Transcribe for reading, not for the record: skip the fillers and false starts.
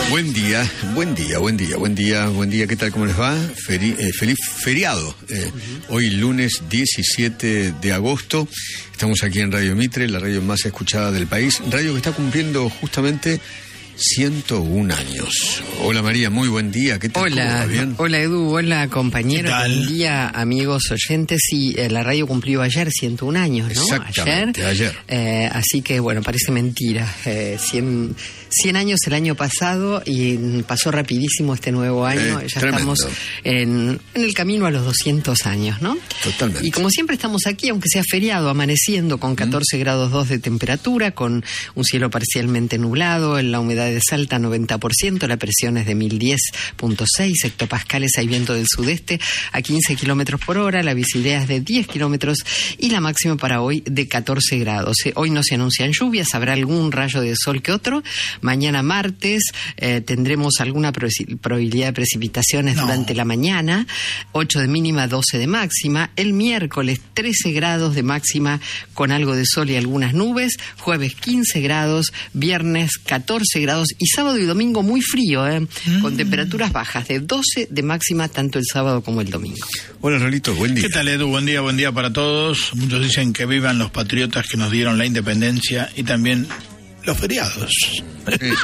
Buen día, ¿qué tal? ¿Cómo les va? Feliz feriado. Hoy lunes 17 de agosto, estamos aquí en Radio Mitre, la radio más escuchada del país, radio que está cumpliendo justamente 101 años. Hola María, muy buen día. ¿Qué tal? Hola, ¿Bien? hola Edu, hola compañero. Buen día amigos oyentes. Sí, la radio cumplió ayer 101 años, ¿no? Exactamente, ayer. Así que bueno, parece mentira. 100 años el año pasado y pasó rapidísimo este nuevo año. Ya tremendo. estamos en el camino a los 200 años, ¿no? Totalmente. Y como siempre estamos aquí, aunque sea feriado, amaneciendo con 14 grados 2 de temperatura, con un cielo parcialmente nublado, en la humedad de Salta 90%, la presión es de 1010.6 hectopascales, hay viento del sudeste a 15 kilómetros por hora, la visibilidad es de 10 kilómetros y la máxima para hoy de 14 grados. Hoy no se anuncian lluvias, habrá algún rayo de sol que otro. Mañana martes tendremos alguna probabilidad de precipitaciones durante la mañana, 8 de mínima, 12 de máxima. El miércoles 13 grados de máxima con algo de sol y algunas nubes. Jueves 15 grados, viernes 14 grados y sábado y domingo muy frío, con temperaturas bajas de 12 de máxima tanto el sábado como el domingo. Hola Rolito, buen día. ¿Qué tal Edu? Buen día para todos. Muchos dicen que vivan los patriotas que nos dieron la independencia y también los feriados.